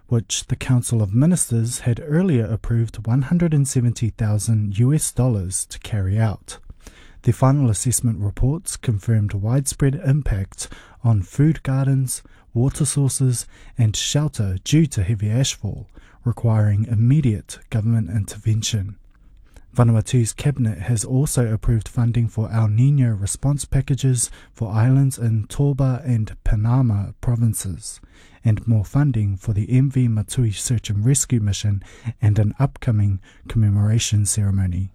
which the Council of Ministers had earlier approved $170,000 to carry out. The final assessment reports confirmed widespread impact on food gardens, water sources and shelter due to heavy ashfall, requiring immediate government intervention. Vanuatu's cabinet has also approved funding for El Niño response packages for islands in Toba and Panama provinces, and more funding for the MV Matui search and rescue mission and an upcoming commemoration ceremony.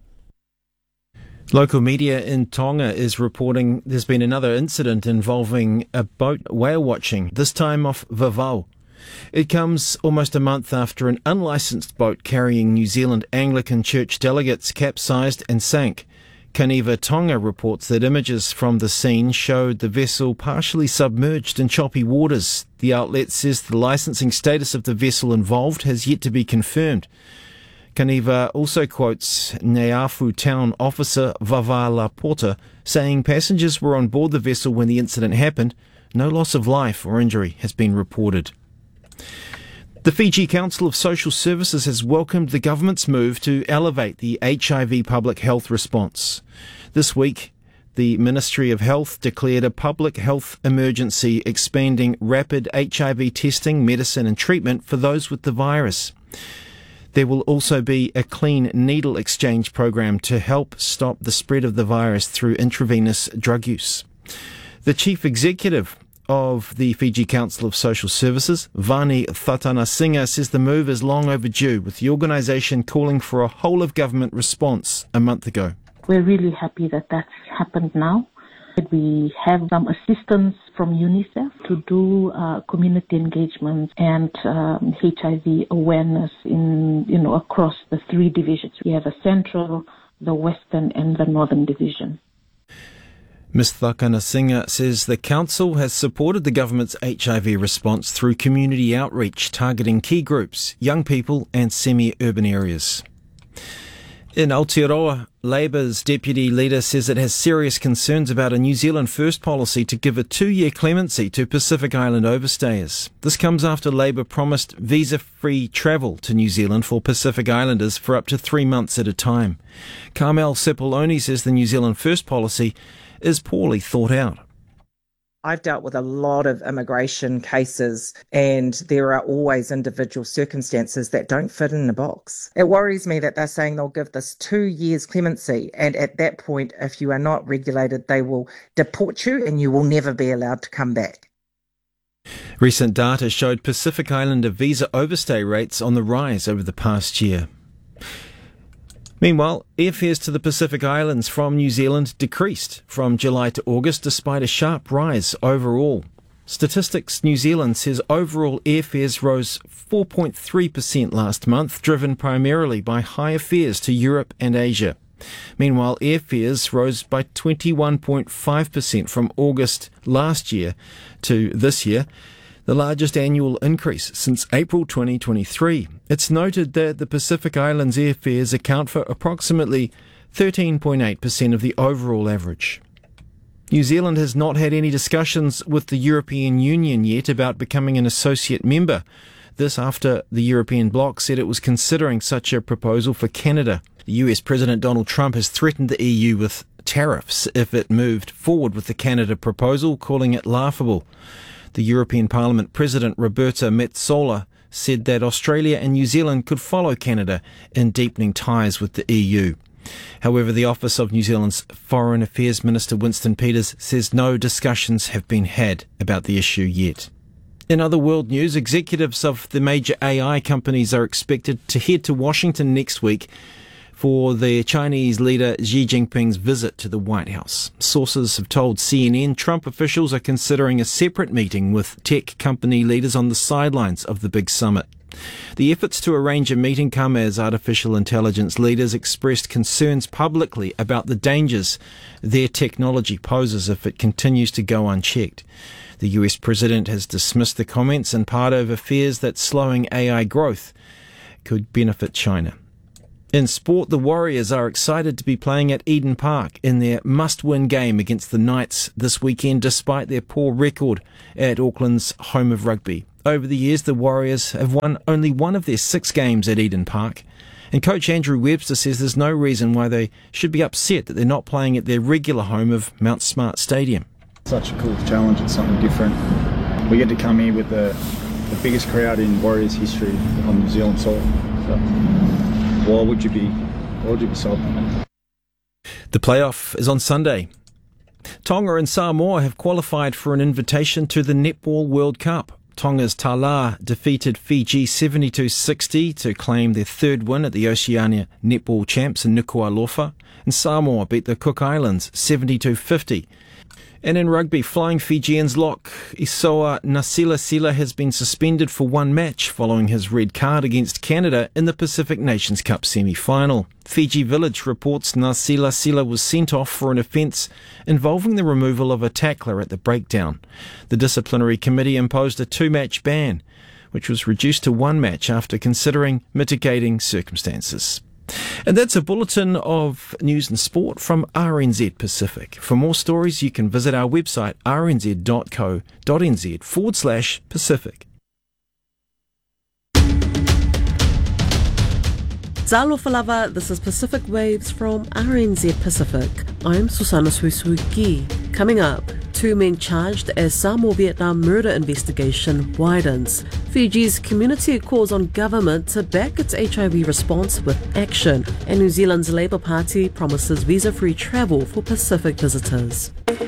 Local media in Tonga is reporting there's been another incident involving a boat whale watching, this time off Vavau. It comes almost a month after an unlicensed boat carrying New Zealand Anglican Church delegates capsized and sank. Kaniva Tonga reports that images from the scene showed the vessel partially submerged in choppy waters. The outlet says the licensing status of the vessel involved has yet to be confirmed. Kaniva also quotes Neafu town officer Vava Laporta saying passengers were on board the vessel when the incident happened. No loss of life or injury has been reported. The Fiji Council of Social Services has welcomed the government's move to elevate the HIV public health response. This week, the Ministry of Health declared a public health emergency expanding rapid HIV testing, medicine and treatment for those with the virus. There will also be a clean needle exchange program to help stop the spread of the virus through intravenous drug use. The chief executive of the Fiji Council of Social Services, Vani Thatanasinga, says the move is long overdue, with the organisation calling for a whole-of-government response a month ago. We're really happy that that's happened now. We have some assistance from UNICEF to do community engagement and HIV awareness across the three divisions. We have a central, the western and the northern division. Ms. Thatanasinga says the council has supported the government's HIV response through community outreach targeting key groups, young people and semi-urban areas. In Aotearoa, Labour's deputy leader says it has serious concerns about a New Zealand First policy to give a 2-year clemency to Pacific Island overstayers. This comes after Labour promised visa-free travel to New Zealand for Pacific Islanders for up to 3 months at a time. Carmel Cipollone says the New Zealand First policy is poorly thought out. I've dealt with a lot of immigration cases and there are always individual circumstances that don't fit in a box. It worries me that they're saying they'll give this 2 years clemency, and at that point, if you are not regulated, they will deport you and you will never be allowed to come back. Recent data showed Pacific Islander visa overstay rates on the rise over the past year. Meanwhile, airfares to the Pacific Islands from New Zealand decreased from July to August despite a sharp rise overall. Statistics New Zealand says overall airfares rose 4.3% last month, driven primarily by higher fares to Europe and Asia. Meanwhile, airfares rose by 21.5% from August last year to this year, the largest annual increase since April 2023. It's noted that the Pacific Islands airfares account for approximately 13.8% of the overall average. New Zealand has not had any discussions with the European Union yet about becoming an associate member. This after the European bloc said it was considering such a proposal for Canada. The US President Donald Trump has threatened the EU with tariffs if it moved forward with the Canada proposal, calling it laughable. The European Parliament President Roberta Metsola said that Australia and New Zealand could follow Canada in deepening ties with the EU. However, the office of New Zealand's Foreign Affairs Minister Winston Peters says no discussions have been had about the issue yet. In other world news, executives of the major AI companies are expected to head to Washington next week for the Chinese leader Xi Jinping's visit to the White House. Sources have told CNN Trump officials are considering a separate meeting with tech company leaders on the sidelines of the big summit. The efforts to arrange a meeting come as artificial intelligence leaders expressed concerns publicly about the dangers their technology poses if it continues to go unchecked. The US president has dismissed the comments in part over fears that slowing AI growth could benefit China. In sport, the Warriors are excited to be playing at Eden Park in their must-win game against the Knights this weekend, despite their poor record at Auckland's home of rugby. Over the years, the Warriors have won only one of their 6 games at Eden Park, and coach Andrew Webster says there's no reason why they should be upset that they're not playing at their regular home of Mount Smart Stadium. Such a cool challenge, it's something different. We get to come here with the biggest crowd in Warriors history on New Zealand soil. So, why would you be sold? The playoff is on Sunday. Tonga and Samoa have qualified for an invitation to the Netball World Cup. Tonga's Tala defeated Fiji 72-60 to claim their 3rd win at the Oceania Netball Champs in Nuku'alofa, and Samoa beat the Cook Islands 72-50. And in rugby, flying Fijians lock Isoa Nasilasila has been suspended for 1 match following his red card against Canada in the Pacific Nations Cup semi-final. Fiji Village reports Nasilasila was sent off for an offence involving the removal of a tackler at the breakdown. The disciplinary committee imposed a 2-match ban, which was reduced to 1 match after considering mitigating circumstances. And that's a bulletin of news and sport from RNZ Pacific. For more stories, you can visit our website rnz.co.nz/Pacific. Talofa lava, this is Pacific Waves from RNZ Pacific. I'm Susana Suisuki. Coming up, 2 men charged as Samoa-Vietnam murder investigation widens. Fiji's community calls on government to back its HIV response with action. And New Zealand's Labour Party promises visa-free travel for Pacific visitors.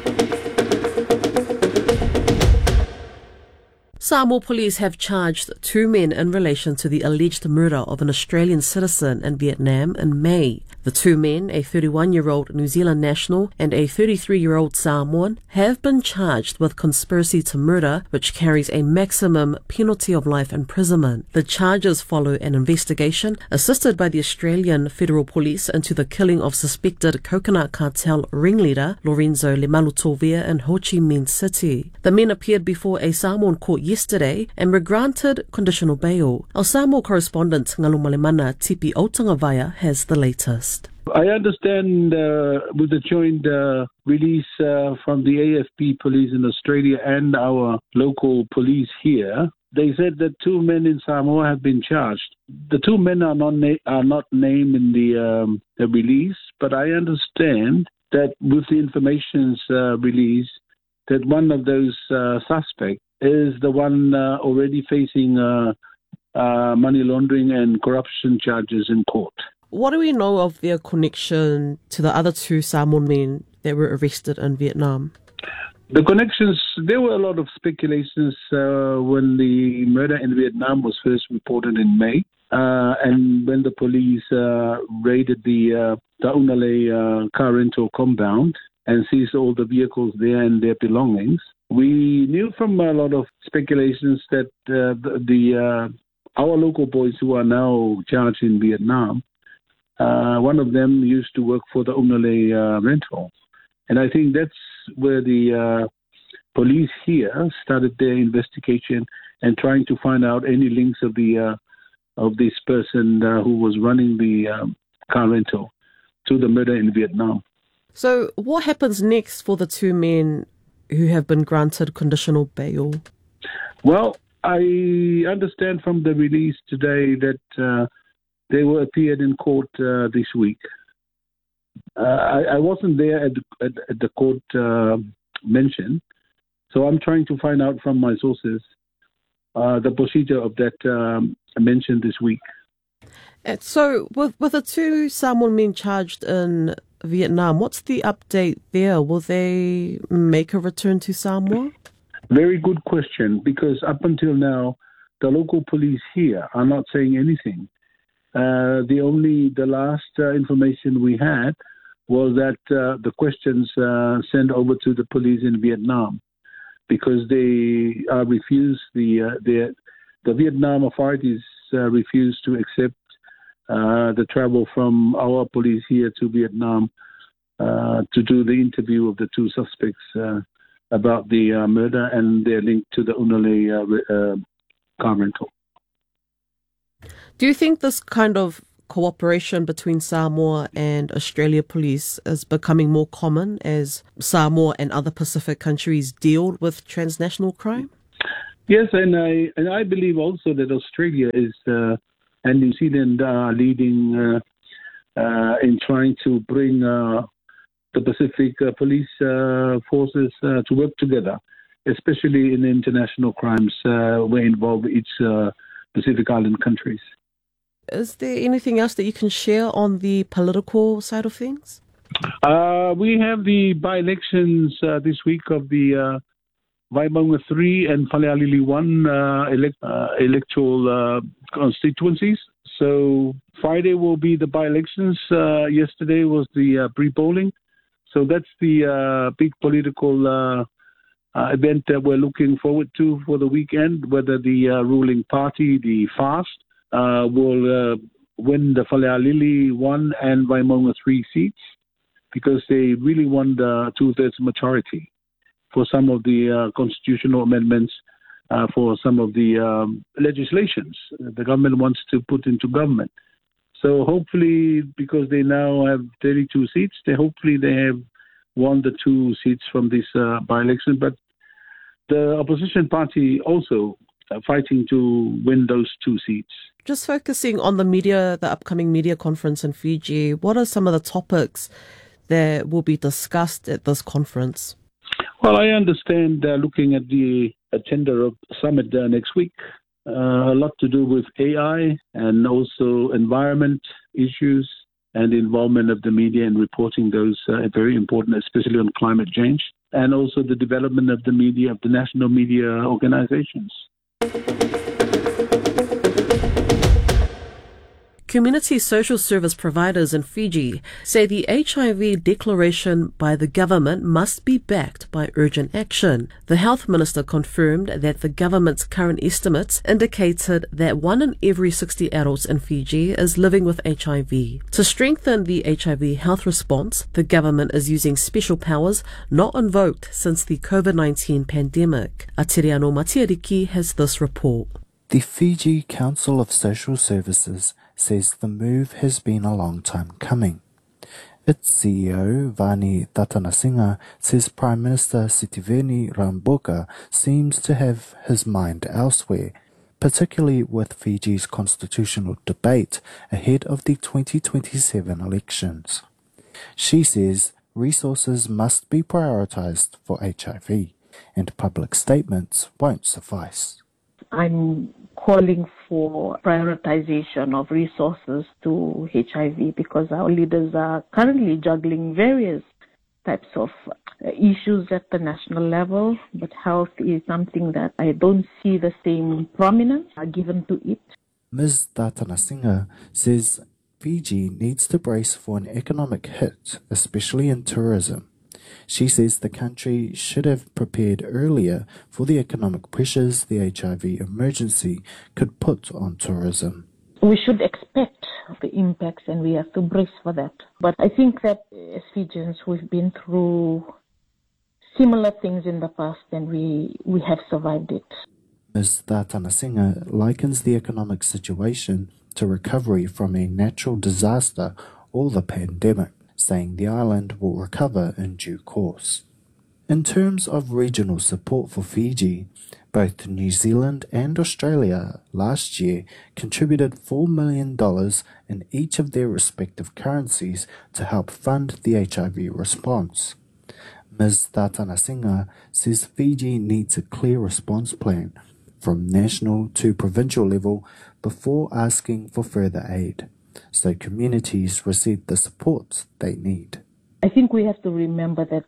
Samoa police have charged 2 men in relation to the alleged murder of an Australian citizen in Vietnam in May. The 2 men, a 31-year-old New Zealand national and a 33-year-old Samoan, have been charged with conspiracy to murder, which carries a maximum penalty of life imprisonment. The charges follow an investigation assisted by the Australian Federal Police into the killing of suspected coconut cartel ringleader Lorenzo Lemalutovia in Ho Chi Minh City. The men appeared before a Samoan court yesterday and were granted conditional bail. Our Samoa correspondent Ngalu Malemana Tipi Otangavaya has the latest. I understand with the joint release from the AFP police in Australia and our local police here, they said that 2 men in Samoa have been charged. The 2 men are not named in the release, but I understand that with the information's release, that one of those suspects is the one already facing money laundering and corruption charges in court. What do we know of their connection to the other 2 Samoan men that were arrested in Vietnam? The connections, there were a lot of speculations when the murder in Vietnam was first reported in May. And when the police raided the Taunale car rental compound and seized all the vehicles there and their belongings, we knew from a lot of speculations that our local boys who are now charged in Vietnam, one of them used to work for the Taunale rental. And I think that's where the police here started their investigation and trying to find out any links of this person who was running the car rental to the murder in Vietnam. So what happens next for the 2 men who have been granted conditional bail? Well, I understand from the release today that they were appeared in court this week. I wasn't there at the court mention, so I'm trying to find out from my sources the procedure of that mentioned this week. So with the 2 Samoan men charged in Vietnam, what's the update there? Will they make a return to Samoa? Very good question, because up until now, the local police here are not saying anything. The last information we had was that the questions sent over to the police in Vietnam, because they refused the Vietnam authorities refused to accept the travel from our police here to Vietnam to do the interview of the 2 suspects about the murder and their link to the Taunale car rental. Do you think this kind of cooperation between Samoa and Australia police is becoming more common as Samoa and other Pacific countries deal with transnational crime? Yes, and I believe also that Australia is and New Zealand are leading in trying to bring the Pacific police forces to work together, especially in international crimes where involve each Pacific Island countries. Is there anything else that you can share on the political side of things? We have the by-elections this week of the Waimaunga 3 and Whalealili 1 electoral constituencies. So Friday will be the by-elections. Yesterday was the pre-polling. So that's the big political event that we're looking forward to for the weekend, whether the ruling party, the FAST, will win the Whalealili 1 and Waimaunga 3 seats, because they really want the two-thirds majority for some of the constitutional amendments, for some of the legislations the government wants to put into government. So hopefully, because they now have 32 seats, they have won the 2 seats from this by-election. But the opposition party also fighting to win those 2 seats. Just focusing on the upcoming media conference in Fiji, what are some of the topics that will be discussed at this conference? Well, I understand looking at the agenda of the summit next week, a lot to do with AI and also environment issues and the involvement of the media in reporting those very important, especially on climate change, and also the development of the media, of the national media organizations. Community social service providers in Fiji say the HIV declaration by the government must be backed by urgent action. The health minister confirmed that the government's current estimates indicated that 1 in every 60 adults in Fiji is living with HIV. To strengthen the HIV health response, the government is using special powers not invoked since the COVID-19 pandemic. Atiriano Matiariki has this report. The Fiji Council of Social Services says the move has been a long time coming. Its CEO, Vani Tatanasinga, says Prime Minister Sitiveni Rabuka seems to have his mind elsewhere, particularly with Fiji's constitutional debate ahead of the 2027 elections. She says resources must be prioritised for HIV, and public statements won't suffice. I'm calling for prioritization of resources to HIV, because our leaders are currently juggling various types of issues at the national level, but health is something that I don't see the same prominence given to it. Ms. Tatanasinga says Fiji needs to brace for an economic hit, especially in tourism. She says the country should have prepared earlier for the economic pressures the HIV emergency could put on tourism. We should expect the impacts, and we have to brace for that. But I think that as Fijians, we've been through similar things in the past, and we have survived it. Ms. Tatanasinga likens the economic situation to recovery from a natural disaster or the pandemic, saying the island will recover in due course. In terms of regional support for Fiji, both New Zealand and Australia last year contributed $4 million in each of their respective currencies to help fund the HIV response. Ms. Tatanasinga says Fiji needs a clear response plan from national to provincial level before asking for further aid, so communities receive the support they need. I think we have to remember that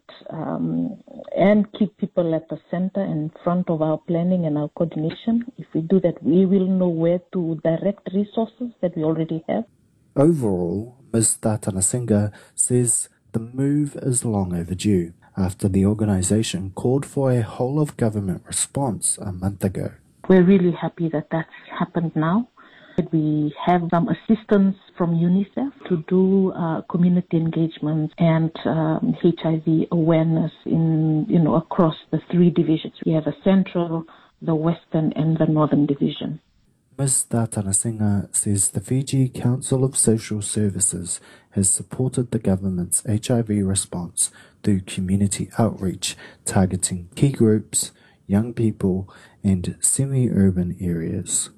and keep people at the center and front of our planning and our coordination. If we do that, we will know where to direct resources that we already have. Overall, Ms. Tatanasinga says the move is long overdue after the organisation called for a whole-of-government response a month ago. We're really happy that that's happened now. We have some assistance from UNICEF to do community engagement and HIV awareness across the 3 divisions. We have a central, the western, and the northern division. Ms. Tatanasinga says the Fiji Council of Social Services has supported the government's HIV response through community outreach targeting key groups, young people, and semi-urban areas.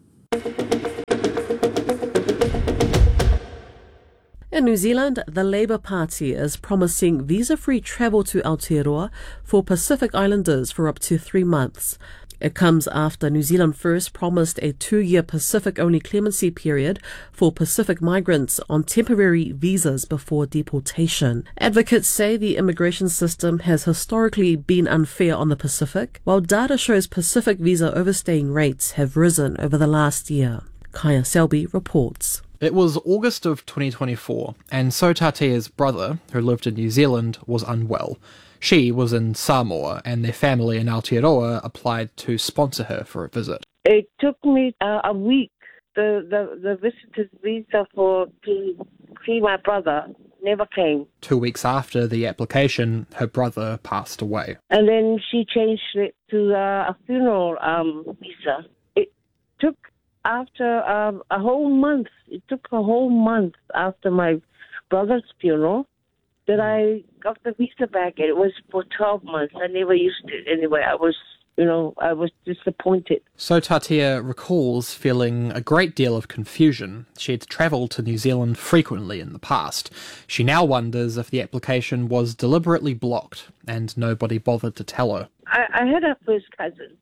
In New Zealand, the Labour Party is promising visa-free travel to Aotearoa for Pacific Islanders for up to 3 months. It comes after New Zealand First promised a 2-year Pacific-only clemency period for Pacific migrants on temporary visas before deportation. Advocates say the immigration system has historically been unfair on the Pacific, while data shows Pacific visa overstaying rates have risen over the last year. Kaya Selby reports. It was August of 2024, and Sotatia's brother, who lived in New Zealand, was unwell. She was in Samoa, and their family in Aotearoa applied to sponsor her for a visit. It took me a week. The visitor's visa to see my brother never came. 2 weeks after the application, her brother passed away. And then she changed it to a funeral visa. It took after a whole month. It took a whole month after my brother's funeral that I got the visa back. It was for 12 months. I never used it anyway. I was disappointed. Sotatia recalls feeling a great deal of confusion. She had travelled to New Zealand frequently in the past. She now wonders if the application was deliberately blocked and nobody bothered to tell her. I had a first cousin.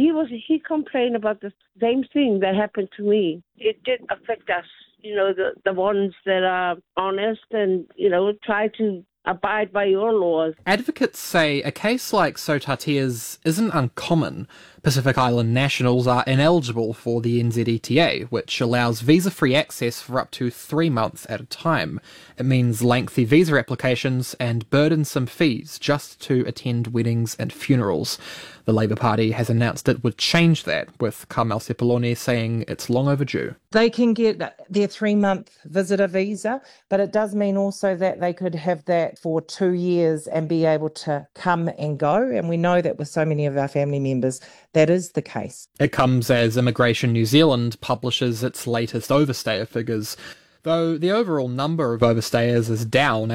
He complained about the same thing that happened to me. It did affect us, the ones that are honest and, try to abide by your laws. Advocates say a case like Sotatia's isn't uncommon. Pacific Island nationals are ineligible for the NZETA, which allows visa-free access for up to 3 months at a time. It means lengthy visa applications and burdensome fees just to attend weddings and funerals. The Labour Party has announced it would change that, with Carmel Sepuloni saying it's long overdue. They can get their 3-month visitor visa, but it does mean also that they could have that for 2 years and be able to come and go. And we know that with so many of our family members, that is the case. It comes as Immigration New Zealand publishes its latest overstayer figures. Though the overall number of overstayers is down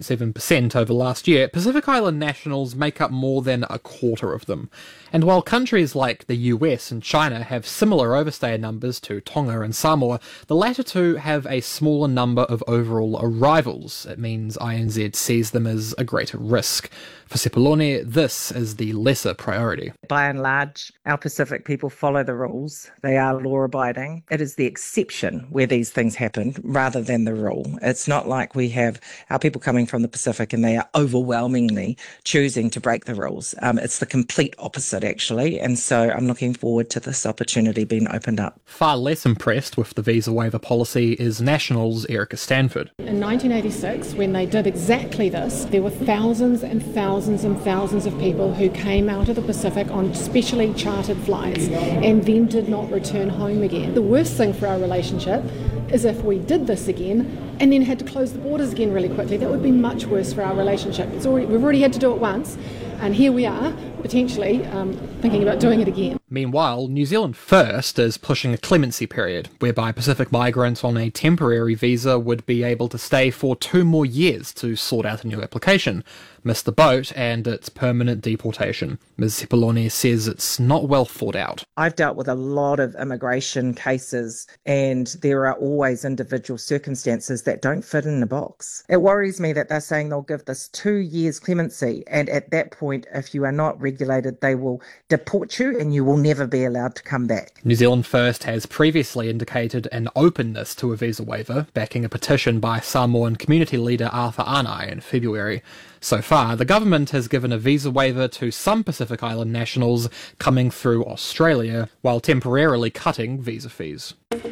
8.7% over last year, Pacific Island nationals make up more than a quarter of them. And while countries like the US and China have similar overstayer numbers to Tonga and Samoa, the latter two have a smaller number of overall arrivals. It means INZ sees them as a greater risk. For Sepuloni, this is the lesser priority. By and large, our Pacific people follow the rules. They are law-abiding. It is the exception where these things happen rather than the rule. It's not like we have our people coming from the Pacific and they are overwhelmingly choosing to break the rules. It's the complete opposite, actually, and so I'm looking forward to this opportunity being opened up. Far less impressed with the visa waiver policy is Nationals' Erica Stanford. In 1986, when they did exactly this, there were thousands and thousands and thousands of people who came out of the Pacific on specially chartered flights and then did not return home again. The worst thing for our relationship is if we did this again and then had to close the borders again really quickly. That would be much worse for our relationship. We've already had to do it once, and here we are, potentially thinking about doing it again. Meanwhile, New Zealand First is pushing a clemency period, whereby Pacific migrants on a temporary visa would be able to stay for 2 more years to sort out a new application, miss the boat, and it's permanent deportation. Ms. Sepuloni says it's not well thought out. I've dealt with a lot of immigration cases, and there are always individual circumstances that don't fit in a box. It worries me that they're saying they'll give this 2 years clemency, and at that point, if you are not regulated, they will deport you and you will never be allowed to come back. New Zealand First has previously indicated an openness to a visa waiver, backing a petition by Samoan community leader Arthur Anai in February. So far, the government has given a visa waiver to some Pacific Island nationals coming through Australia, while temporarily cutting visa fees.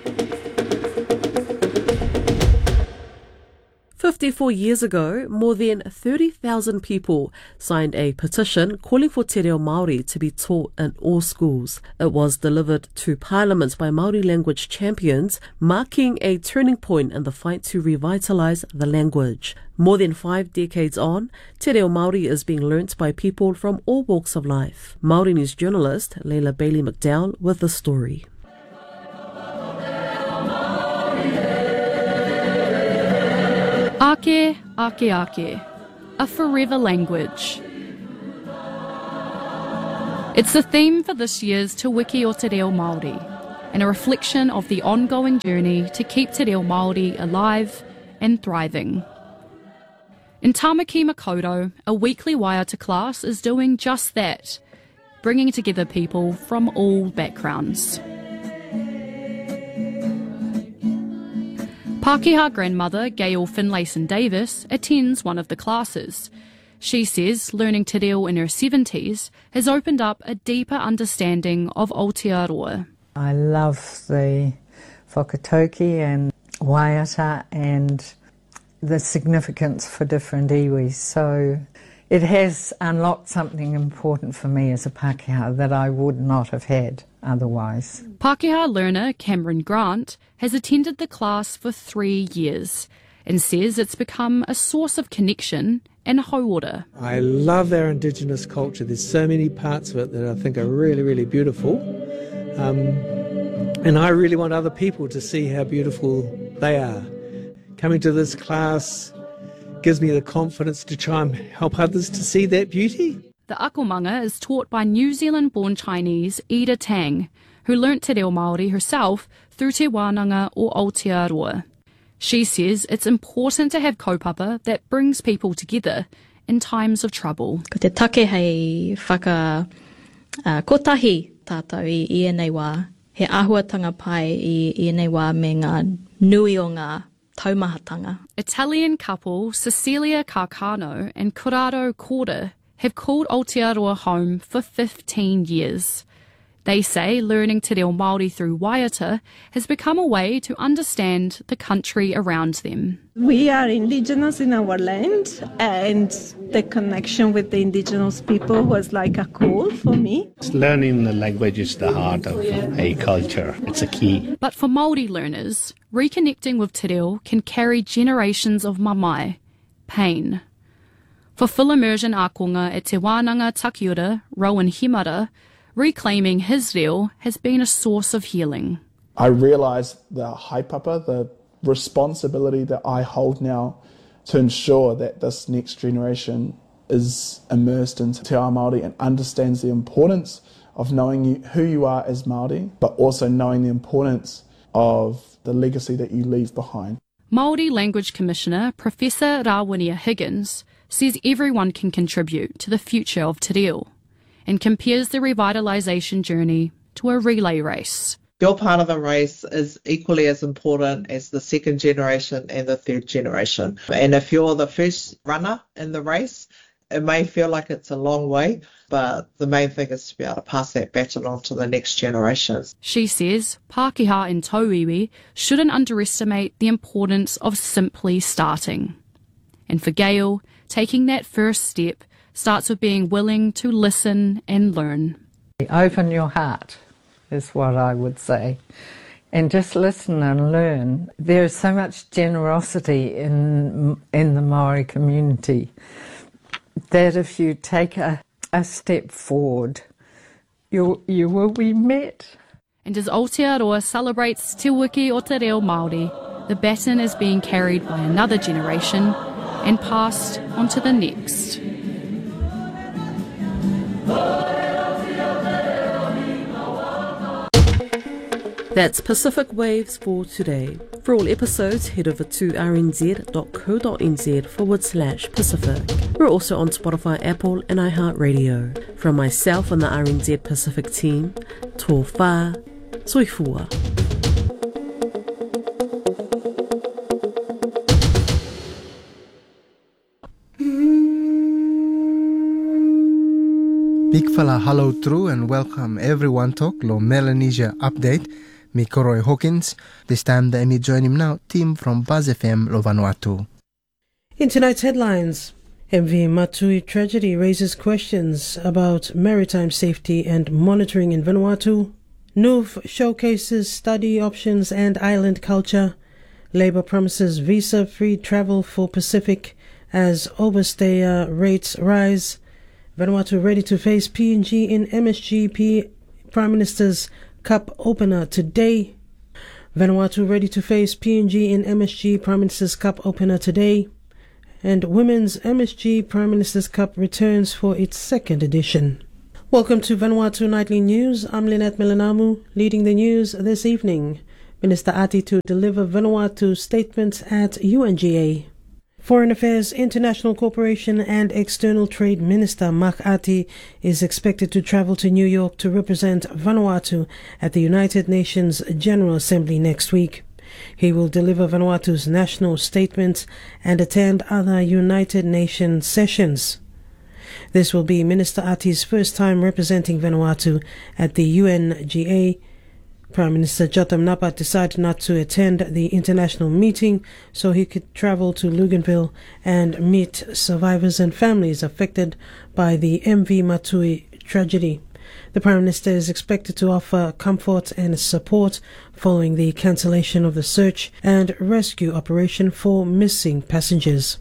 54 years ago, more than 30,000 people signed a petition calling for te reo Māori to be taught in all schools. It was delivered to Parliament by Māori language champions, marking a turning point in the fight to revitalise the language. More than 5 decades on, te reo Māori is being learnt by people from all walks of life. Māori News journalist Leila Bailey McDowell with the story. Ake, ake, ake, a forever language. It's the theme for this year's Te Wiki o Te Reo Māori, and a reflection of the ongoing journey to keep Te Reo Māori alive and thriving. In Tamaki Makaurau, a weekly Waiata class is doing just that, bringing together people from all backgrounds. Pākehā grandmother Gail Finlayson-Davis attends one of the classes. She says learning te reo in her 70s has opened up a deeper understanding of Aotearoa. I love the whakatauki and Waiata and the significance for different iwis. So it has unlocked something important for me as a Pākehā that I would not have had otherwise. Pākehā learner Cameron Grant has attended the class for 3 years and says it's become a source of connection and hauora. I love our Indigenous culture. There's so many parts of it that I think are really, really beautiful. And I really want other people to see how beautiful they are. Coming to this class gives me the confidence to try and help others to see that beauty. The akomanga is taught by New Zealand-born Chinese Ida Tang, who learnt te reo Māori herself through Te Wānanga or Aotearoa. She says it's important to have kaupapa that brings people together in times of trouble. Ko te take hei kotahi tātou i ēnei wā, he āhuatanga pai i ēnei wā me ngā nui o ngā taumahatanga. Italian couple Cecilia Carcano and Corrado Corda have called Aotearoa home for 15 years. They say learning te reo Māori through Waiata has become a way to understand the country around them. We are Indigenous in our land, and the connection with the Indigenous people was like a call for me. Learning the language is the heart of a culture. It's a key. But for Māori learners, reconnecting with te reo can carry generations of mamae, pain. For full immersion ākonga at Te Wānanga Takiura, Rowan Himara, reclaiming his reo has been a source of healing. I realise the haipapa, the responsibility that I hold now to ensure that this next generation is immersed into Te Ao Māori and understands the importance of knowing who you are as Māori, but also knowing the importance of the legacy that you leave behind. Māori Language Commissioner Professor Rawinia Higgins says everyone can contribute to the future of te reo, and compares the revitalisation journey to a relay race. Your part of the race is equally as important as the second generation and the third generation. And if you're the first runner in the race, it may feel like it's a long way, but the main thing is to be able to pass that baton on to the next generations. She says Pākehā and Tauiwi shouldn't underestimate the importance of simply starting. And for Gail, taking that first step starts with being willing to listen and learn. Open your heart is what I would say, and just listen and learn. There is so much generosity in the Māori community that if you take a step forward, you will be met. And as Aotearoa celebrates Te Wiki o Te Reo Māori, the baton is being carried by another generation and passed on to the next. That's Pacific Waves for today. For all episodes, head over to rnz.co.nz/Pacific. We're also on Spotify, Apple and iHeartRadio. From myself and the RNZ Pacific team, tō whā, soifua. Big fella hello true and welcome everyone to Lo Melanesia Update. Me Koroi Hawkins. This time the me join him now, team from Buzz FM Lo Vanuatu. In tonight's headlines, MV Matui tragedy raises questions about maritime safety and monitoring in Vanuatu. NUV showcases study options and island culture. Labour promises visa-free travel for Pacific as overstayer rates rise. Vanuatu ready to face PNG in MSGP Prime Minister's Cup opener today. Vanuatu ready to face PNG in MSG Prime Minister's Cup opener today. And Women's MSG Prime Minister's Cup returns for its second edition. Welcome to Vanuatu Nightly News. I'm Lynette Melanamu, leading the news this evening. Minister Ati to deliver Vanuatu statement at UNGA. Foreign Affairs, International Cooperation and External Trade Minister Mark Ati is expected to travel to New York to represent Vanuatu at the United Nations General Assembly next week. He will deliver Vanuatu's national statement and attend other United Nations sessions. This will be Minister Ati's first time representing Vanuatu at the UNGA. Prime Minister Jotam Napat decided not to attend the international meeting so he could travel to Luganville and meet survivors and families affected by the MV Matui tragedy. The Prime Minister is expected to offer comfort and support following the cancellation of the search and rescue operation for missing passengers.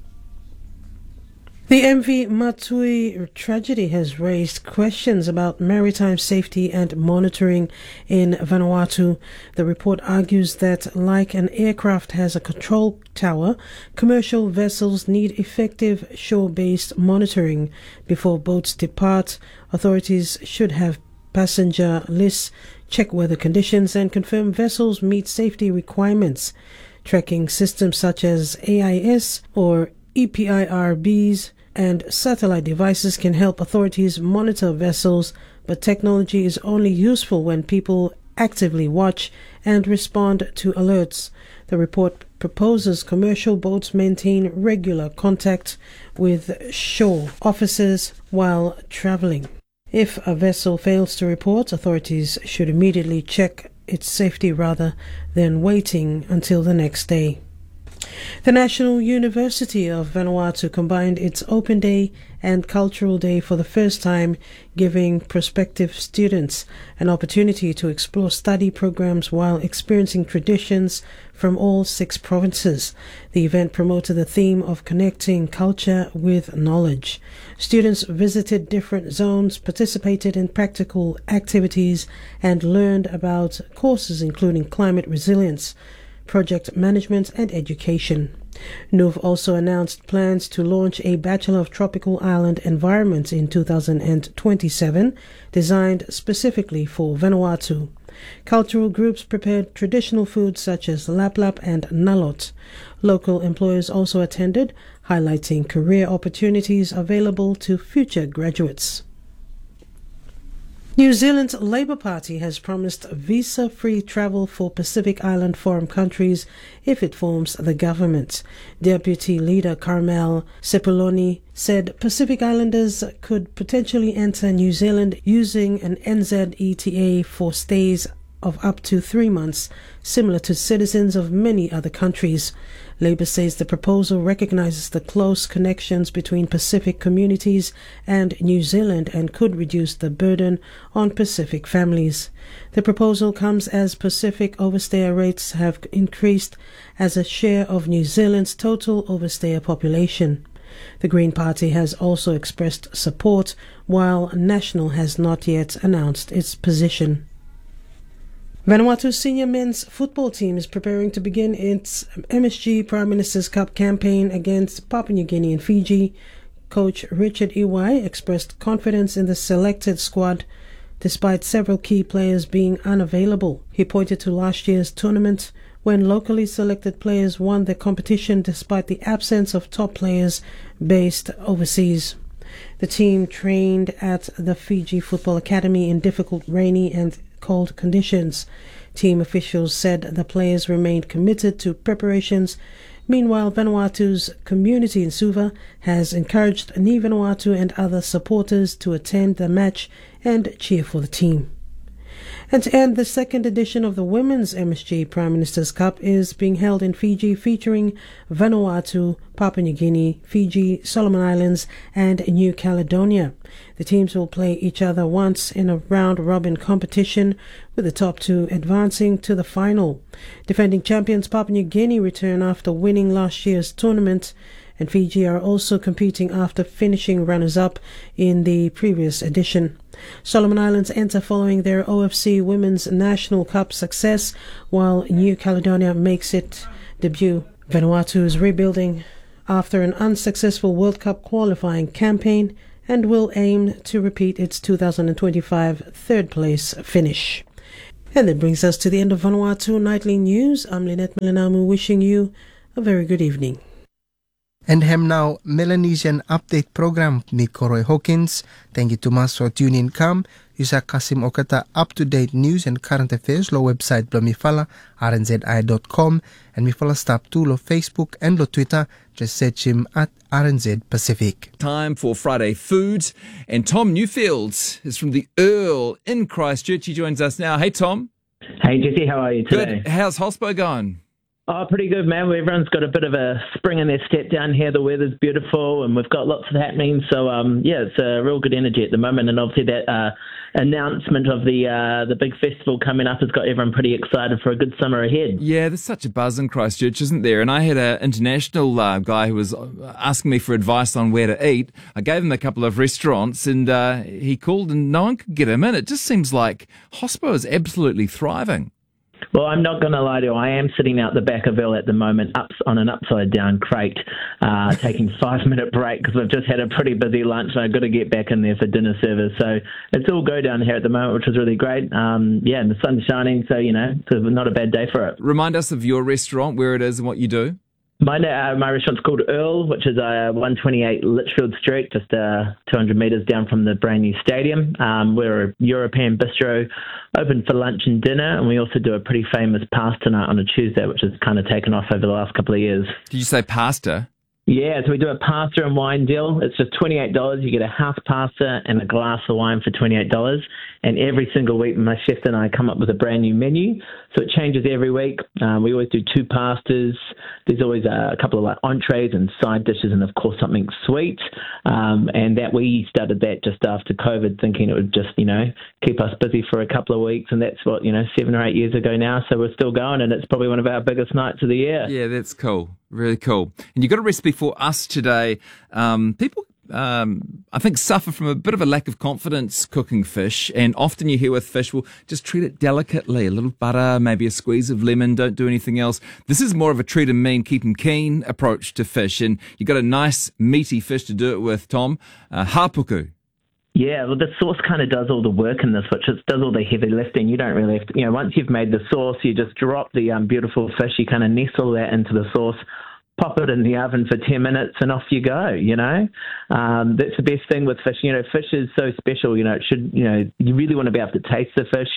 The MV Matui tragedy has raised questions about maritime safety and monitoring in Vanuatu. The report argues that, like an aircraft has a control tower, commercial vessels need effective shore-based monitoring. Before boats depart, authorities should have passenger lists, check weather conditions, and confirm vessels meet safety requirements. Tracking systems such as AIS or EPIRBs and satellite devices can help authorities monitor vessels, but technology is only useful when people actively watch and respond to alerts. The report proposes commercial boats maintain regular contact with shore officers while traveling. If a vessel fails to report, authorities should immediately check its safety rather than waiting until the next day. The National University of Vanuatu combined its Open Day and Cultural Day for the first time, giving prospective students an opportunity to explore study programs while experiencing traditions from all 6 provinces. The event promoted the theme of connecting culture with knowledge. Students visited different zones, participated in practical activities, and learned about courses including climate resilience, project management and education. NUV also announced plans to launch a Bachelor of Tropical Island Environment in 2027, designed specifically for Vanuatu. Cultural groups prepared traditional foods such as laplap and nalot. Local employers also attended, highlighting career opportunities available to future graduates. New Zealand's Labour Party has promised visa-free travel for Pacific Island Forum countries if it forms the government. Deputy Leader Carmel Sepuloni said Pacific Islanders could potentially enter New Zealand using an NZETA for stays of up to 3 months, similar to citizens of many other countries. Labour says the proposal recognises the close connections between Pacific communities and New Zealand and could reduce the burden on Pacific families. The proposal comes as Pacific overstayer rates have increased as a share of New Zealand's total overstayer population. The Green Party has also expressed support, while National has not yet announced its position. Vanuatu's senior men's football team is preparing to begin its MSG Prime Minister's Cup campaign against Papua New Guinea and Fiji. Coach Richard Iwai expressed confidence in the selected squad despite several key players being unavailable. He pointed to last year's tournament when locally selected players won the competition despite the absence of top players based overseas. The team trained at the Fiji Football Academy in difficult rainy and cold conditions. Team officials said the players remained committed to preparations. Meanwhile, Vanuatu's community in Suva has encouraged Ni Vanuatu and other supporters to attend the match and cheer for the team. And to end, the second edition of the Women's MSG Prime Minister's Cup is being held in Fiji, featuring Vanuatu, Papua New Guinea, Fiji, Solomon Islands and New Caledonia. The teams will play each other once in a round-robin competition, with the top 2 advancing to the final. Defending champions Papua New Guinea return after winning last year's tournament, and Fiji are also competing after finishing runners-up in the previous edition. Solomon Islands enter following their OFC Women's National Cup success, while New Caledonia makes its debut. Vanuatu is rebuilding after an unsuccessful World Cup qualifying campaign and will aim to repeat its 2025 third-place finish. And that brings us to the end of Vanuatu Nightly News. I'm Lynette Milanamu wishing you a very good evening. And hem now Melanesian Update Program ni Koroi Hawkins. Thank you to mas for tuning in. Come, Yusa Kasim Okata up-to-date news and current affairs lo website blamifala rnzi.com and mifala stop to lo Facebook and lo Twitter. Just search him at RNZ Pacific. Time for Friday Foods, and Tom Newfields is from the Earl in Christchurch. He joins us now. Hey, Tom. Hey, Jesse. How are you today? Good. How's Hospo going? Oh, pretty good, man. Everyone's got a bit of a spring in their step down here. The weather's beautiful, and we've got lots of happening. So, it's a real good energy at the moment. And obviously, that announcement of the big festival coming up has got everyone pretty excited for a good summer ahead. Yeah, there's such a buzz in Christchurch, isn't there? And I had an international guy who was asking me for advice on where to eat. I gave him a couple of restaurants, and he called, and no one could get him in. It just seems like Hospo is absolutely thriving. Well, I'm not going to lie to you. I am sitting out the back of Earl at the moment, on an upside-down crate, taking a 5-minute break because I've just had a pretty busy lunch and I've got to get back in there for dinner service. So it's all go down here at the moment, which is really great. And the sun's shining, so, it's not a bad day for it. Remind us of your restaurant, where it is and what you do. My restaurant's called Earl, which is 128 Litchfield Street, just 200 metres down from the brand new stadium. We're a European bistro, open for lunch and dinner, and we also do a pretty famous pasta night on a Tuesday, which has kind of taken off over the last couple of years. Did you say pasta? Yeah, so we do a pasta and wine deal. It's just $28. You get a half pasta and a glass of wine for $28. And every single week, my chef and I come up with a brand new menu. So it changes every week. We always do 2 pastas. There's always a couple of entrees and side dishes, and of course something sweet. And that we started that just after COVID, thinking it would just keep us busy for a couple of weeks. And that's what 7 or 8 years ago now. So we're still going, and it's probably one of our biggest nights of the year. Yeah, that's cool. Really cool. And you've got a recipe for us today. People, I think, suffer from a bit of a lack of confidence cooking fish. And often you hear with fish, well, just treat it delicately. A little butter, maybe a squeeze of lemon, don't do anything else. This is more of a treat 'em mean, keep 'em keen approach to fish. And you've got a nice, meaty fish to do it with, Tom. Hapuku. Yeah, well, the sauce kind of does all the work in this, which does all the heavy lifting. You don't really have to, once you've made the sauce, you just drop the beautiful fish, you kind of nestle that into the sauce, pop it in the oven for 10 minutes, and off you go, That's the best thing with fish. Fish is so special, it should, you really want to be able to taste the fish.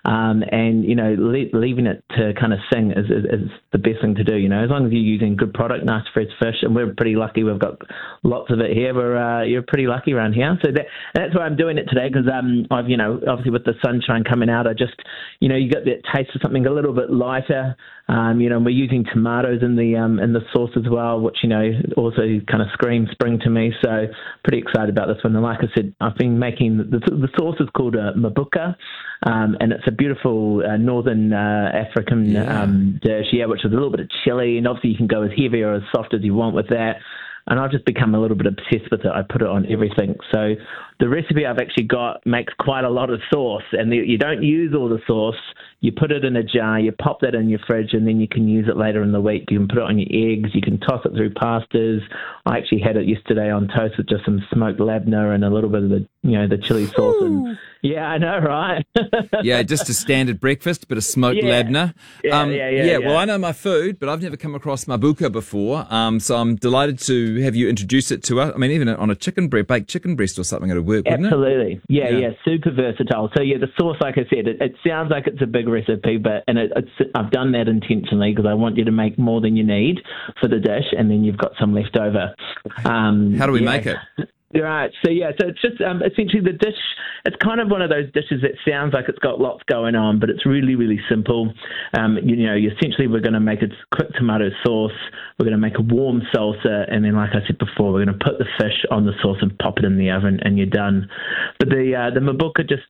Leaving it to kind of sing is the best thing to do, as long as you're using good product, nice fresh fish, and we're pretty lucky. We've got lots of it here. You're pretty lucky around here. So that's why I'm doing it today, because I've, obviously with the sunshine coming out, I just, you got that taste of something a little bit lighter. We're using tomatoes in the sauce as well, which, also kind of screams spring to me. So pretty excited about this one. And like I said, I've been making, the sauce is called mabuka, and it's a beautiful northern African dish, which is a little bit of chili, and obviously you can go as heavy or as soft as you want with that. And I've just become a little bit obsessed with it. I put it on everything. So the recipe I've actually got makes quite a lot of sauce, and you don't use all the sauce. You put it in a jar, you pop that in your fridge, and then you can use it later in the week. You can put it on your eggs, you can toss it through pastas. I actually had it yesterday on toast with just some smoked labna and a little bit of the chili sauce. And yeah, I know, right? Yeah, just a standard breakfast, bit of smoked labna. Yeah. Well, I know my food, but I've never come across mabuka before. So I'm delighted to have you introduce it to us. I mean, even on a baked chicken breast or something, it'll work, wouldn't it? Absolutely. Yeah, super versatile. So the sauce, like I said, it sounds like it's a big recipe, but I've done that intentionally because I want you to make more than you need for the dish, and then you've got some left over. How do we make it? Right. So it's just essentially the dish. It's kind of one of those dishes that sounds like it's got lots going on, but it's really, really simple. Essentially we're going to make a quick tomato sauce. We're going to make a warm salsa, and then, like I said before, we're going to put the fish on the sauce and pop it in the oven, and you're done. But the mabuka just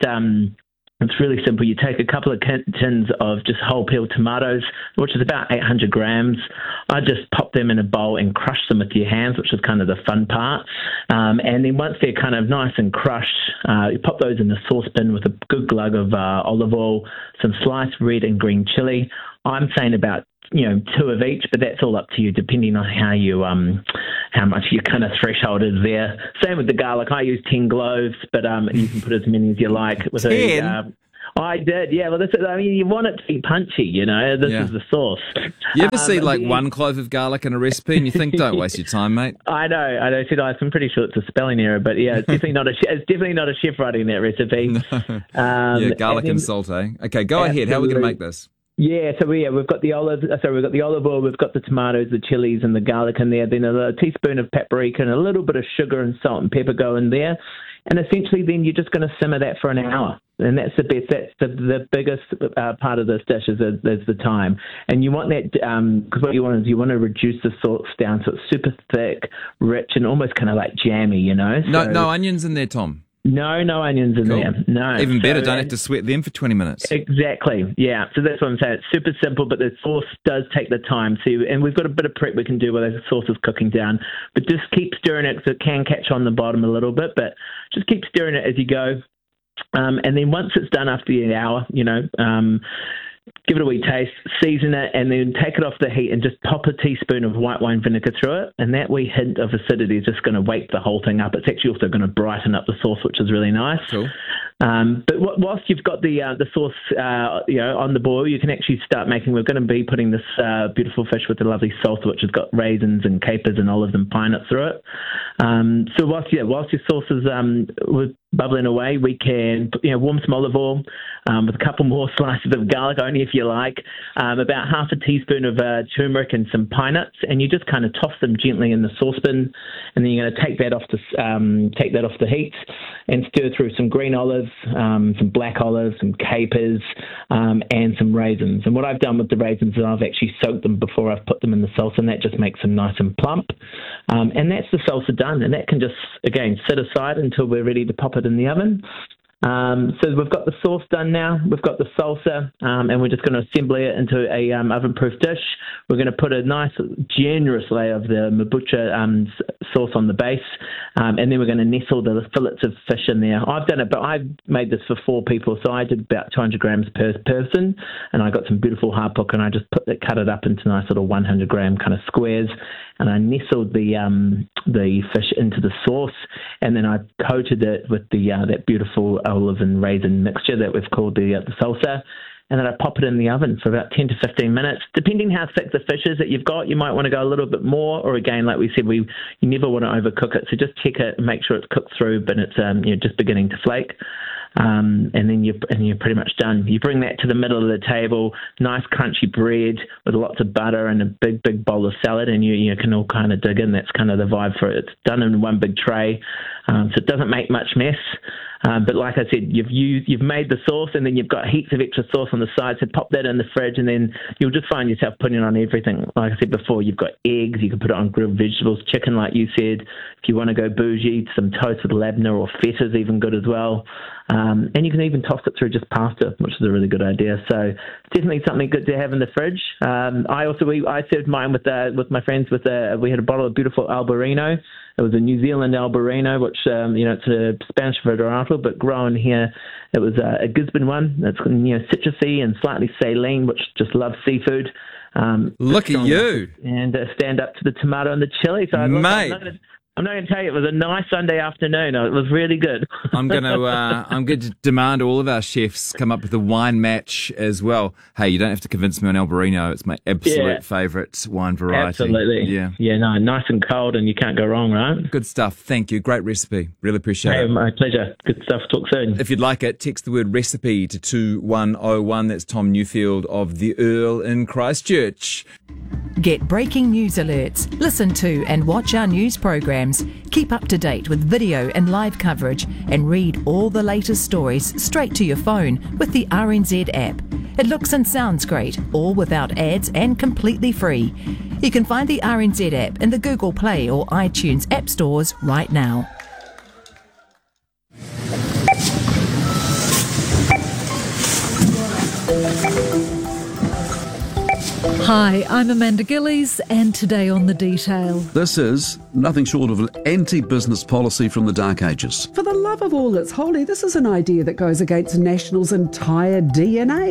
it's really simple. You take a couple of tins of just whole peeled tomatoes, which is about 800 grams. I just pop them in a bowl and crush them with your hands, which is kind of the fun part. And then once they're kind of nice and crushed, you pop those in the saucepan with a good glug of olive oil, some sliced red and green chili. I'm saying about 2 of each, but that's all up to you, depending on how how much your kind of threshold is there. Same with the garlic. I use 10 cloves, but you can put as many as you like. With 10? I did, yeah. Well, you want it to be punchy, you know. This is the sauce. You ever see like 1 clove of garlic in a recipe and you think, don't waste your time, mate? I know. I'm pretty sure it's a spelling error, but yeah, it's definitely not a chef writing that recipe. Garlic and salt, eh? Okay, go ahead. How are we going to make this? Yeah, so we've got the olive oil, we've got the tomatoes, the chilies, and the garlic in there. Then a teaspoon of paprika and a little bit of sugar and salt and pepper go in there. And essentially, then you're just going to simmer that for an hour. And that's the best. That's the biggest part of this dish is the time. And you want that because what you want is you want to reduce the sauce down so it's super thick, rich, and almost kind of like jammy. You know. No onions in there, Tom. No onions in there. No. Even better, don't have to sweat them for 20 minutes. Exactly, yeah. So that's what I'm saying. It's super simple, but the sauce does take the time. And we've got a bit of prep we can do while the sauce is cooking down. But just keep stirring it because it can catch on the bottom a little bit. But just keep stirring it as you go. And then once it's done after an hour, you know, give it a wee taste, season it, and then take it off the heat and just pop a teaspoon of white wine vinegar through it. And that wee hint of acidity is just going to wake the whole thing up. It's actually also going to brighten up the sauce, which is really nice. Cool. But whilst you've got the sauce, on the boil, you can actually start making. We're going to be putting this beautiful fish with the lovely salsa, which has got raisins and capers and olives and pine nuts through it. So whilst your sauce is bubbling away, we can warm some olive oil with a couple more slices of garlic, only if you like, about half a teaspoon of turmeric and some pine nuts, and you just kind of toss them gently in the saucepan, and then you're going to take that off the heat and stir through some green olives, some black olives, some capers, and some raisins. And what I've done with the raisins is I've actually soaked them before I've put them in the salsa, and that just makes them nice and plump. And that's the salsa done, and that can just, again, sit aside until we're ready to pop it in the oven. So we've got the sauce done now, we've got the salsa, and we're just going to assemble it into a oven-proof dish. We're going to put a nice, generous layer of the mabucha sauce on the base, and then we're going to nestle the fillets of fish in there. I've done it, but I've made this for 4 people, so I did about 200 grams per person, and I got some beautiful hapok, and I just cut it up into nice little 100-gram kind of squares, and I nestled the fish into the sauce, and then I coated it with that beautiful olive and raisin mixture that we've called the salsa, and then I pop it in the oven for about 10 to 15 minutes. Depending how thick the fish is that you've got, you might want to go a little bit more, or again, like we said, you never want to overcook it, so just check it and make sure it's cooked through, but it's just beginning to flake. And then you're pretty much done. You bring that to the middle of the table, nice crunchy bread with lots of butter and a big bowl of salad, and you can all kind of dig in. That's kind of the vibe for it. It's done in one big tray, so it doesn't make much mess. But like I said, you've made the sauce, and then you've got heaps of extra sauce on the side, so pop that in the fridge, and then you'll just find yourself putting it on everything. Like I said before, you've got eggs, you can put it on grilled vegetables, chicken like you said. If you want to go bougie, some toast with labneh or feta is even good as well. And you can even toss it through just pasta, which is a really good idea. So it's definitely something good to have in the fridge. I served mine with my friends we had a bottle of beautiful Albarino. It was a New Zealand Albarino, which it's a Spanish varietal, but grown here. It was a Gisborne one. It's citrusy and slightly saline, which just loves seafood. Look at you! And stand up to the tomato and the chili. So mate. I'm not going to tell you, it was a nice Sunday afternoon. It was really good. I'm going to demand all of our chefs come up with a wine match as well. Hey, you don't have to convince me on Albarino. It's my absolute favourite wine variety. Absolutely. Yeah, no, nice and cold, and you can't go wrong, right? Good stuff. Thank you. Great recipe. Really appreciate it. My pleasure. Good stuff. Talk soon. If you'd like it, text the word recipe to 2101. That's Tom Newfield of the Earl in Christchurch. Get breaking news alerts, listen to and watch our news programs, keep up to date with video and live coverage, and read all the latest stories straight to your phone with the RNZ app. It looks and sounds great, all without ads and completely free. You can find the RNZ app in the Google Play or iTunes app stores right now. Hi, I'm Amanda Gillies, and today on The Detail. This is nothing short of an anti-business policy from the Dark Ages. For the love of all that's holy, this is an idea that goes against National's entire DNA.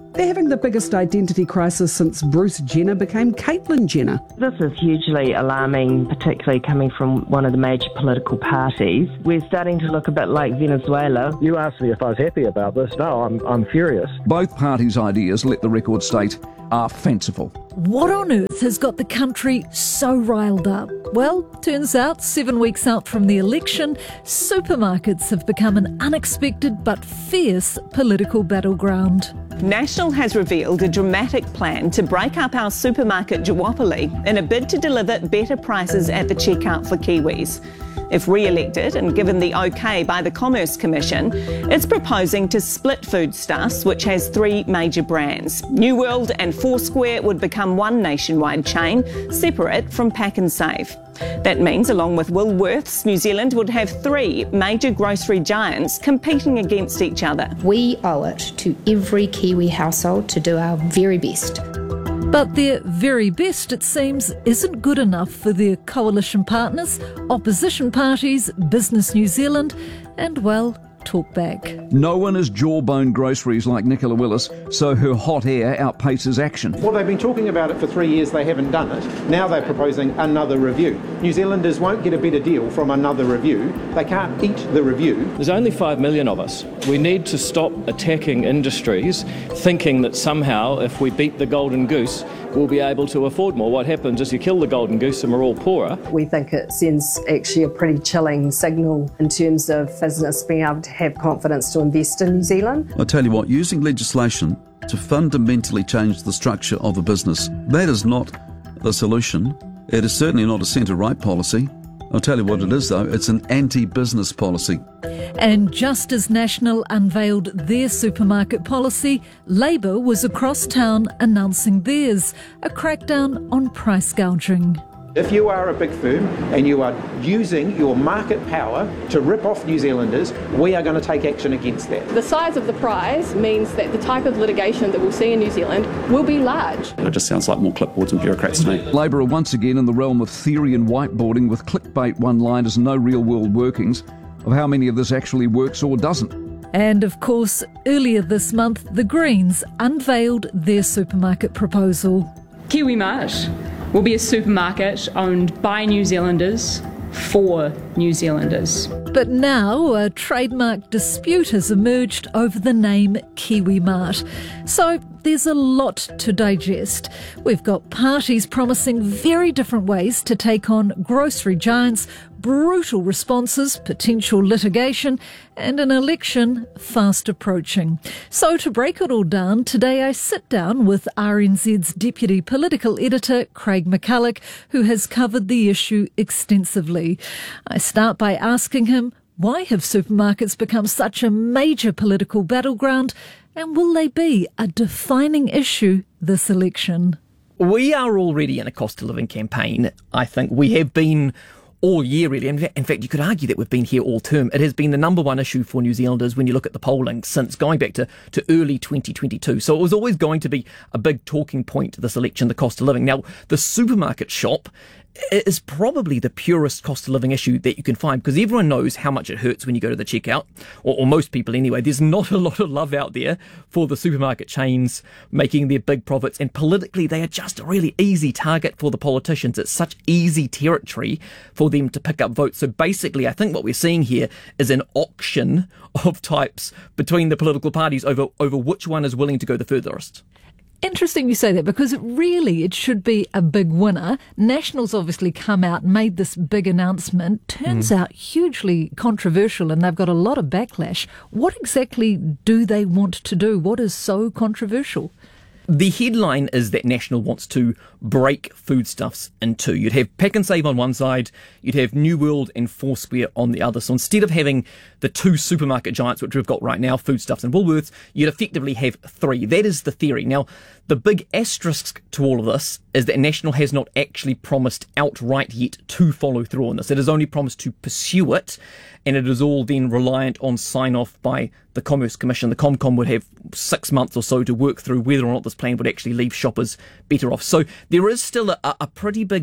They're having the biggest identity crisis since Bruce Jenner became Caitlyn Jenner. This is hugely alarming, particularly coming from one of the major political parties. We're starting to look a bit like Venezuela. You asked me if I was happy about this. No, I'm furious. Both parties' ideas, let the record state, are fanciful. What on earth has got the country so riled up? Well, turns out 7 weeks out from the election, supermarkets have become an unexpected but fierce political battleground. National has revealed a dramatic plan to break up our supermarket duopoly in a bid to deliver better prices at the checkout for Kiwis. If re-elected and given the OK by the Commerce Commission, it's proposing to split Foodstuffs, which has 3 major brands. New World and Foursquare would become one nationwide chain, separate from Pack and Save. That means, along with Woolworths, New Zealand would have 3 major grocery giants competing against each other. We owe it to every Kiwi household to do our very best. But their very best, it seems, isn't good enough for their coalition partners, opposition parties, Business New Zealand, and, well, Talkback. No one is jawbone groceries like Nicola Willis, so her hot air outpaces action. Well, they've been talking about it for 3 years, they haven't done it. Now they're proposing another review. New Zealanders won't get a better deal from another review. They can't eat the review. There's only 5 million of us. We need to stop attacking industries, thinking that somehow if we beat the golden goose, we'll be able to afford more. What happens is you kill the golden goose and we're all poorer. We think it sends actually a pretty chilling signal in terms of business being able to have confidence to invest in New Zealand. I tell you what, using legislation to fundamentally change the structure of a business, that is not the solution. It is certainly not a centre-right policy. I'll tell you what it is, though. It's an anti-business policy. And just as National unveiled their supermarket policy, Labour was across town announcing theirs, a crackdown on price gouging. If you are a big firm and you are using your market power to rip off New Zealanders, we are going to take action against that. The size of the prize means that the type of litigation that we'll see in New Zealand will be large. It just sounds like more clipboards and bureaucrats to me. Labour are once again in the realm of theory and whiteboarding with clickbait one-liners and no real-world workings of how many of this actually works or doesn't. And of course, earlier this month, the Greens unveiled their supermarket proposal. Kiwi Mart will be a supermarket owned by New Zealanders for New Zealanders. But now a trademark dispute has emerged over the name Kiwi Mart. So there's a lot to digest. We've got parties promising very different ways to take on grocery giants, brutal responses, potential litigation, and an election fast approaching. So to break it all down, today I sit down with RNZ's Deputy Political Editor, Craig McCulloch, who has covered the issue extensively. I start by asking him, why have supermarkets become such a major political battleground, and will they be a defining issue this election? We are already in a cost of living campaign. I think we have been all year, really. In fact, you could argue that we've been here all term. It has been the number one issue for New Zealanders when you look at the polling since going back to early 2022. So it was always going to be a big talking point this election, the cost of living. Now, the supermarket shop is probably the purest cost of living issue that you can find, because everyone knows how much it hurts when you go to the checkout, or most people anyway. There's not a lot of love out there for the supermarket chains making their big profits, and politically they are just a really easy target for the politicians. It's such easy territory for them to pick up votes. So basically I think what we're seeing here is an auction of types between the political parties over which one is willing to go the furthest. Interesting you say that, because it should be a big winner. Nationals obviously come out and made this big announcement. Turns out hugely controversial, and they've got a lot of backlash. What exactly do they want to do? What is so controversial? The headline is that National wants to break foodstuffs in two. You'd have Pack and Save on one side, you'd have New World and Foursquare on the other. So instead of having the 2 supermarket giants, which we've got right now, Foodstuffs and Woolworths, you'd effectively have 3. That is the theory. Now, the big asterisk to all of this is that National has not actually promised outright yet to follow through on this. It has only promised to pursue it, and it is all then reliant on sign-off by the Commerce Commission. The Comcom would have 6 months or so to work through whether or not this plan would actually leave shoppers better off. So there is still a pretty big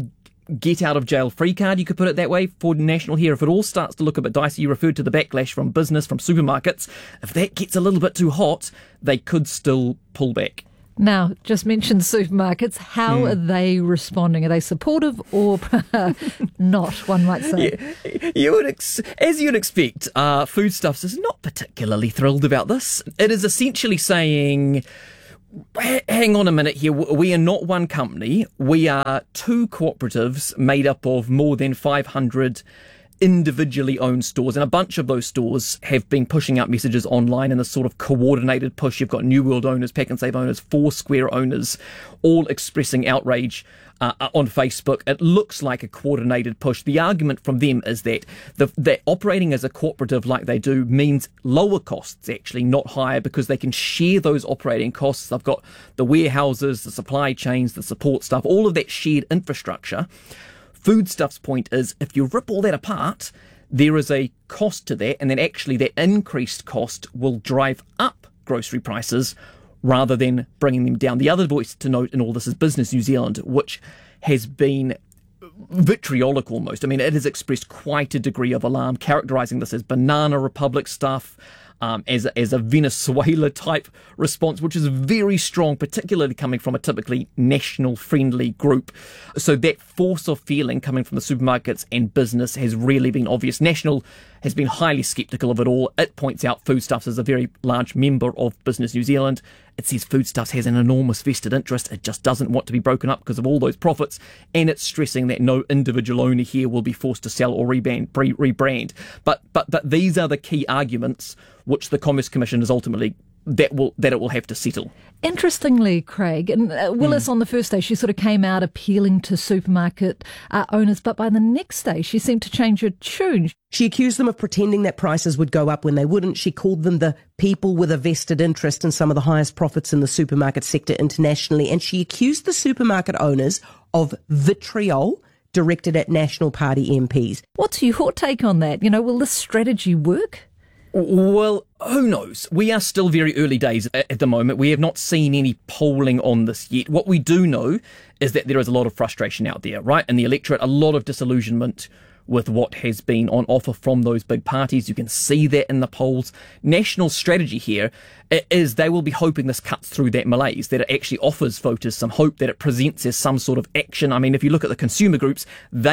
get-out-of-jail-free card, you could put it that way, for National here. If it all starts to look a bit dicey, you referred to the backlash from business, from supermarkets. If that gets a little bit too hot, they could still pull back. Now, just mentioned supermarkets. How are they responding? Are they supportive or not, one might say? Yeah, as you'd expect, Foodstuffs is not particularly thrilled about this. It is essentially saying, hang on a minute here, we are not one company. We are two cooperatives made up of more than 500 individually owned stores, and a bunch of those stores have been pushing out messages online in a sort of coordinated push. You've got New World owners, Pack and Save owners, Foursquare owners, all expressing outrage on Facebook. It looks like a coordinated push. The argument from them is that that operating as a cooperative like they do means lower costs, actually, not higher, because they can share those operating costs. They've got the warehouses, the supply chains, the support staff, all of that shared infrastructure. Foodstuffs' point is, if you rip all that apart, there is a cost to that, and then actually that increased cost will drive up grocery prices rather than bringing them down. The other voice to note in all this is Business New Zealand, which has been vitriolic almost. I mean, it has expressed quite a degree of alarm, characterising this as Banana Republic stuff, as a Venezuela-type response, which is very strong, particularly coming from a typically national-friendly group. So that force of feeling coming from the supermarkets and business has really been obvious. National has been highly sceptical of it all. It points out Foodstuffs is a very large member of Business New Zealand. It says Foodstuffs has an enormous vested interest. It just doesn't want to be broken up because of all those profits. And it's stressing that no individual owner here will be forced to sell or rebrand. But these are the key arguments which the Commerce Commission is ultimately that it will have to settle. Interestingly, Craig, and Willis on the first day, she sort of came out appealing to supermarket owners, but by the next day she seemed to change her tune. She accused them of pretending that prices would go up when they wouldn't. She called them the people with a vested interest in some of the highest profits in the supermarket sector internationally, and she accused the supermarket owners of vitriol directed at National Party MPs. What's your take on that? You know, will this strategy work? Well, who knows? We are still very early days at the moment. We have not seen any polling on this yet. What we do know is that there is a lot of frustration out there, right? In the electorate, a lot of disillusionment with what has been on offer from those big parties. You can see that in the polls. National strategy here is they will be hoping this cuts through that malaise, that it actually offers voters some hope, that it presents as some sort of action. I mean, if you look at the consumer groups,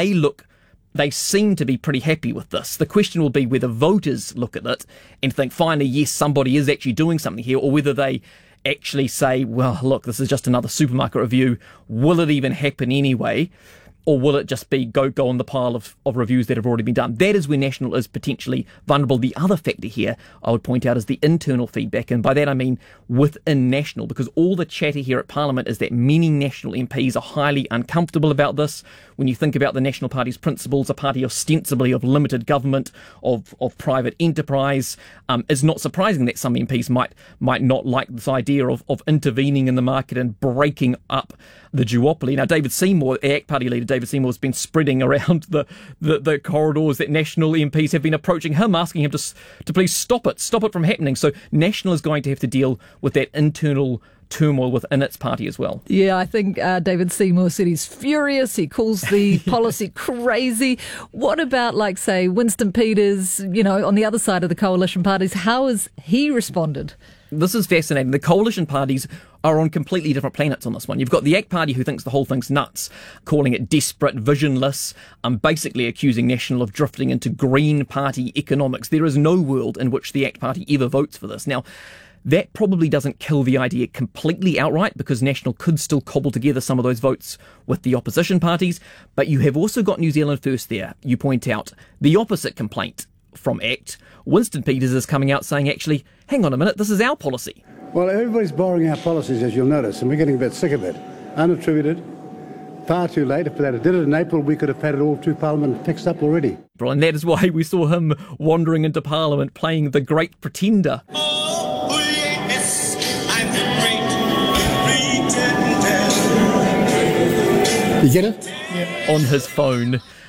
they seem to be pretty happy with this. The question will be whether voters look at it and think, finally, yes, somebody is actually doing something here, or whether they actually say, well, look, this is just another supermarket review. Will it even happen anyway? Or will it just be go on the pile of reviews that have already been done? That is where National is potentially vulnerable. The other factor here, I would point out, is the internal feedback. And by that I mean within National, because all the chatter here at Parliament is that many National MPs are highly uncomfortable about this. When you think about the National Party's principles, a party ostensibly of limited government, of private enterprise, it's not surprising that some MPs might not like this idea of intervening in the market and breaking up the duopoly. Now, David Seymour, ACT Party leader David Seymour, has been spreading around the corridors that National MPs have been approaching him, asking him to please stop it from happening. So National is going to have to deal with that internal turmoil within its party as well. Yeah, I think David Seymour said he's furious. He calls the policy crazy. What about, like, say, Winston Peters, you know, on the other side of the coalition parties? How has he responded? This is fascinating. The coalition parties are on completely different planets on this one. You've got the ACT Party, who thinks the whole thing's nuts, calling it desperate, visionless, basically accusing National of drifting into Green Party economics. There is no world in which the ACT Party ever votes for this. Now, that probably doesn't kill the idea completely outright, because National could still cobble together some of those votes with the opposition parties. But you have also got New Zealand First there. You point out the opposite complaint from ACT. Winston Peters is coming out saying, actually, hang on a minute, this is our policy. Well, everybody's borrowing our policies, as you'll notice, and we're getting a bit sick of it. Unattributed, far too late. If they had did it in April, we could have had it all through Parliament fixed up already. And that is why we saw him wandering into Parliament playing the Great Pretender. Oh, yes, I'm the Great Pretender. You get it? Yeah. On his phone.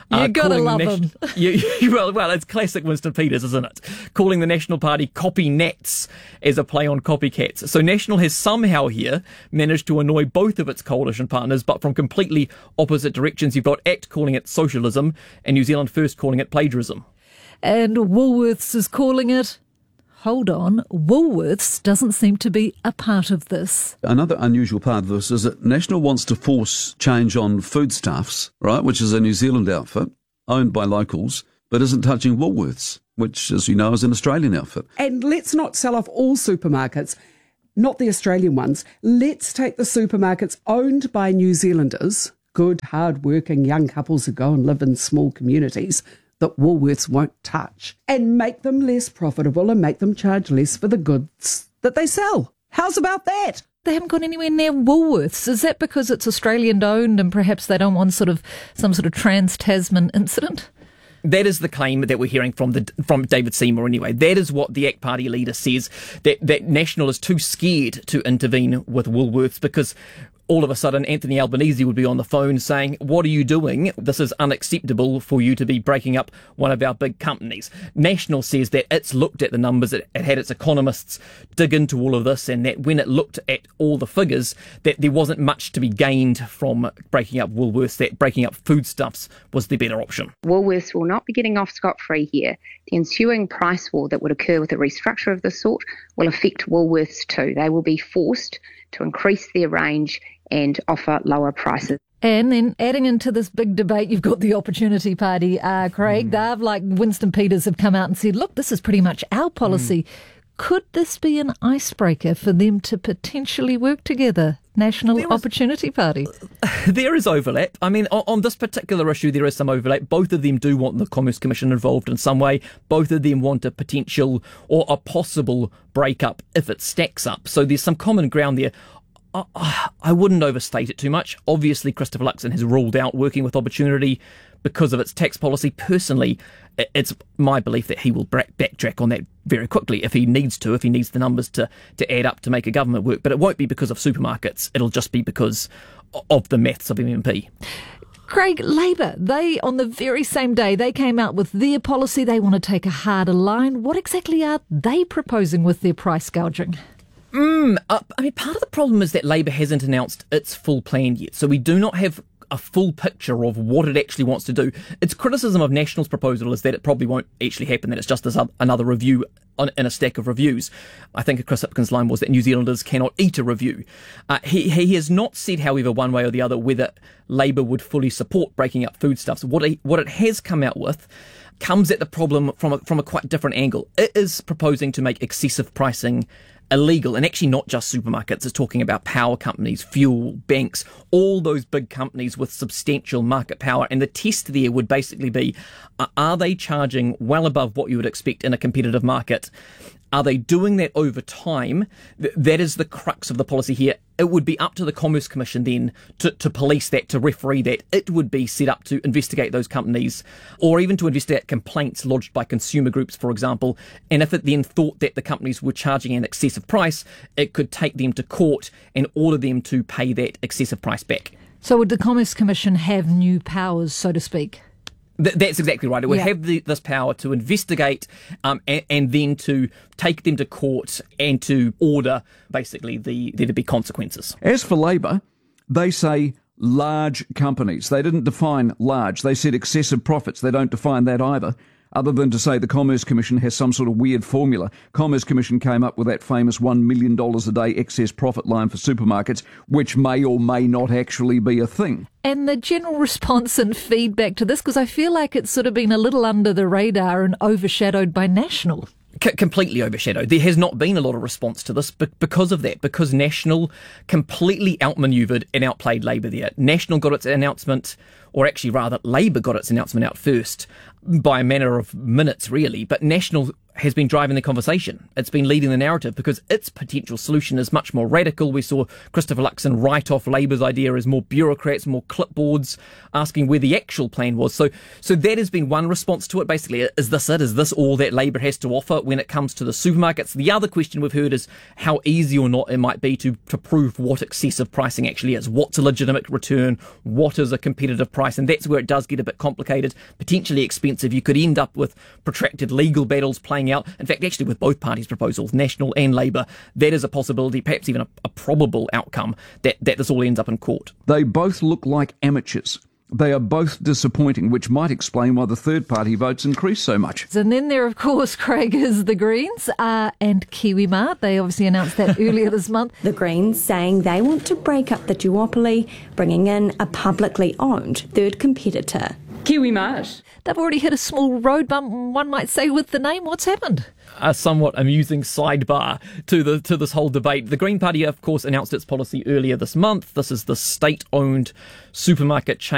You gotta love him. Well, it's classic Winston Peters, isn't it? Calling the National Party copy nats as a play on copycats. So National has somehow here managed to annoy both of its coalition partners, but from completely opposite directions. You've got ACT calling it socialism and New Zealand First calling it plagiarism. And Woolworths is calling it... Hold on, Woolworths doesn't seem to be a part of this. Another unusual part of this is that National wants to force change on foodstuffs, right, which is a New Zealand outfit owned by locals, but isn't touching Woolworths, which, as you know, is an Australian outfit. And let's not sell off all supermarkets, not the Australian ones. Let's take the supermarkets owned by New Zealanders, good, hard-working young couples who go and live in small communities, that Woolworths won't touch, and make them less profitable and make them charge less for the goods that they sell. How's about that? They haven't gone anywhere near Woolworths. Is that because it's Australian owned and perhaps they don't want some sort of trans-Tasman incident? That is the claim that we're hearing from David Seymour anyway. That is what the ACT Party leader says, that National is too scared to intervene with Woolworths because all of a sudden Anthony Albanese would be on the phone saying, what are you doing? This is unacceptable for you to be breaking up one of our big companies. National says that it's looked at the numbers, it had its economists dig into all of this, and that when it looked at all the figures, that there wasn't much to be gained from breaking up Woolworths, that breaking up foodstuffs was the better option. Woolworths will not be getting off scot-free here. The ensuing price war that would occur with a restructure of this sort will affect Woolworths too. They will be forced to increase their range and offer lower prices. And then adding into this big debate, you've got the Opportunity Party, Craig. They've, like Winston Peters, have come out and said, look, this is pretty much our policy. Could this be an icebreaker for them to potentially work together? National Opportunity Party. There is overlap. I mean, on this particular issue, there is some overlap. Both of them do want the Commerce Commission involved in some way. Both of them want a potential or a possible breakup if it stacks up. So there's some common ground there. I wouldn't overstate it too much. Obviously, Christopher Luxon has ruled out working with Opportunity because of its tax policy. Personally, it's my belief that he will backtrack on that very quickly if he needs to, if he needs the numbers to add up to make a government work. But it won't be because of supermarkets. It'll just be because of the maths of MMP. Craig, Labour, they, on the very same day, they came out with their policy. They want to take a harder line. What exactly are they proposing with their price gouging? I mean, part of the problem is that Labour hasn't announced its full plan yet. So we do not have a full picture of what it actually wants to do. Its criticism of National's proposal is that it probably won't actually happen, that it's just another review in a stack of reviews. I think Chris Hipkins' line was that New Zealanders cannot eat a review. He has not said, however, one way or the other, whether Labour would fully support breaking up foodstuffs. What it has come out with comes at the problem from a quite different angle. It is proposing to make excessive pricing illegal, and actually not just supermarkets. It's talking about power companies, fuel, banks, all those big companies with substantial market power. And the test there would basically be, are they charging well above what you would expect in a competitive market? Are they doing that over time? That is the crux of the policy here. It would be up to the Commerce Commission then to police that, to referee that. It would be set up to investigate those companies, or even to investigate complaints lodged by consumer groups, for example. And if it then thought that the companies were charging an excessive price, it could take them to court and order them to pay that excessive price back. So would the Commerce Commission have new powers, so to speak? That's exactly right. It would have this power to investigate and then to take them to court and to order, basically, there to be consequences. As for Labour, they say large companies. They didn't define large. They said excessive profits. They don't define that either, other than to say the Commerce Commission has some sort of weird formula. Commerce Commission came up with that famous $1 million a day excess profit line for supermarkets, which may or may not actually be a thing. And the general response and feedback to this, because I feel like it's sort of been a little under the radar and overshadowed by National. Completely overshadowed. There has not been a lot of response to this because of that, because National completely outmanoeuvred and outplayed Labour there. National got its announcement, or actually rather Labour got its announcement out first by a matter of minutes really, but National has been driving the conversation. It's been leading the narrative because its potential solution is much more radical. We saw Christopher Luxon write off Labour's idea as more bureaucrats, more clipboards, asking where the actual plan was. So that has been one response to it. Basically, is this it? Is this all that Labour has to offer when it comes to the supermarkets? The other question we've heard is how easy or not it might be to prove what excessive pricing actually is. What's a legitimate return? What is a competitive price? And that's where it does get a bit complicated, potentially expensive. You could end up with protracted legal battles playing out. In fact, actually with both parties' proposals, National and Labour, that is a possibility, perhaps even a probable outcome, that this all ends up in court. They both look like amateurs. They are both disappointing, which might explain why the third party votes increase so much. And then there, of course, Craig, is the Greens and KiwiMart. They obviously announced that earlier this month. The Greens saying they want to break up the duopoly, bringing in a publicly owned third competitor. KiwiMart. They've already hit a small road bump, one might say, with the name. What's happened? A somewhat amusing sidebar to this whole debate. The Green Party, of course, announced its policy earlier this month. This is the state-owned supermarket chain